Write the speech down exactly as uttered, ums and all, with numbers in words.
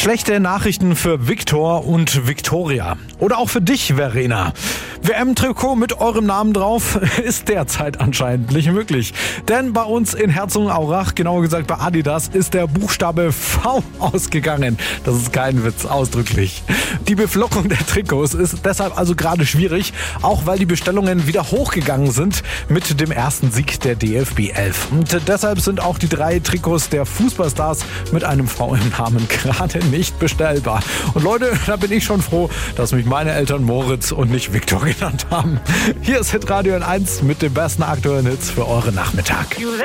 Schlechte Nachrichten für Viktor und Viktoria. Oder auch für dich, Verena. W M-Trikot mit eurem Namen drauf ist derzeit anscheinend nicht möglich. Denn bei uns in Herzogenaurach, genauer gesagt bei Adidas, ist der Buchstabe V ausgegangen. Das ist kein Witz, ausdrücklich. Die Beflockung der Trikots ist deshalb also gerade schwierig, auch weil die Bestellungen wieder hochgegangen sind mit dem ersten Sieg der D F B elf. Und deshalb sind auch die drei Trikots der Fußballstars mit einem V im Namen gerade nicht bestellbar. Und Leute, da bin ich schon froh, dass mich meine Eltern Moritz und nicht Viktor genannt haben. Hier ist Hitradio N eins mit den besten aktuellen Hits für euren Nachmittag.